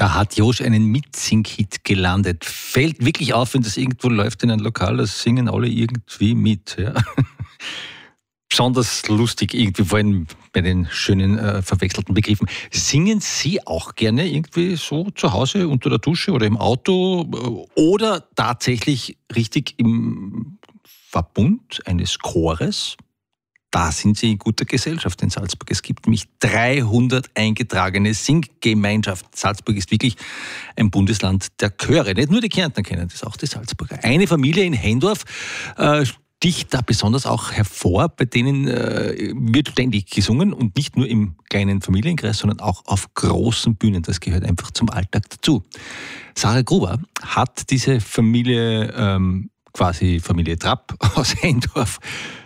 Da hat Josch einen Mitsing-Hit gelandet. Fällt wirklich auf, wenn das irgendwo läuft in einem Lokal, da singen alle irgendwie mit. Ja. Besonders lustig, irgendwie vor allem bei den schönen verwechselten Begriffen. Singen Sie auch gerne irgendwie so zu Hause unter der Dusche oder im Auto oder tatsächlich richtig im Verbund eines Chores? Da sind Sie in guter Gesellschaft in Salzburg. Es gibt nämlich 300 eingetragene Singgemeinschaften. Salzburg ist wirklich ein Bundesland der Chöre. Nicht nur die Kärntner kennen das, auch die Salzburger. Eine Familie in Hendorf sticht da besonders auch hervor, bei denen wird ständig gesungen und nicht nur im kleinen Familienkreis, sondern auch auf großen Bühnen. Das gehört einfach zum Alltag dazu. Sarah Gruber hat diese Familie, quasi Familie Trapp aus Hendorf,